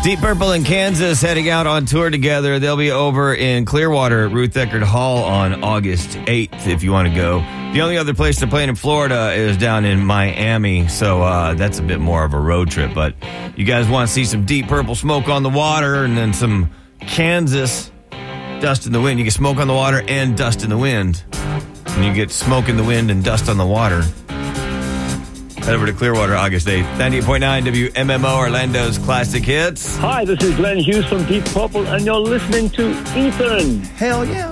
Deep Purple in Kansas heading out on tour together. They'll be over in Clearwater at Ruth Eckerd Hall on August 8th if you want to go. The only other place they're playing in Florida is down in Miami, so that's a bit more of a road trip. But you guys want to see some Deep Purple, Smoke on the Water, and then some Kansas, Dust in the Wind. You get Smoke on the Water and Dust in the Wind. And you get Smoke in the Wind and Dust on the Water. Head over to Clearwater August 8th. 98.9 WMMO, Orlando's Classic Hits. Hi, this is Glenn Hughes from Deep Purple, and you're listening to Ethan. Hell yeah.